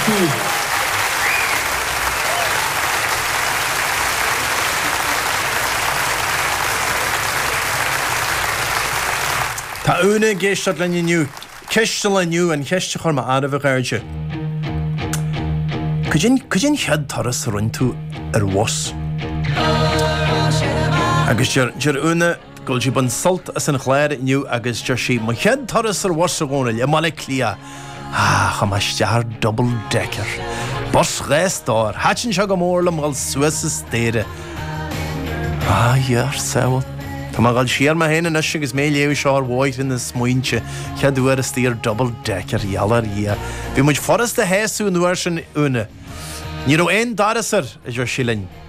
Tá úna géistead le nniu, ceiste le nniu an cheiste chuma arabh gairde. Cudin chead taras run tú was. Agus gur úna goil ban salt as an chléir nniu agus gur sí má chead taras was a gcónail le mala clia. Chamastear double decker. Bos réistáir, hatin se go mórlam gáil Suas stéire. Iar saoil. Tá má gáil siar má héna nas agus mé léh seár bháid in na smuointe cheadúar a stír double decker jalar ia. Bhí muid forras de héasú nuair sin úna. Ní ó ein darasar a gur sílainn.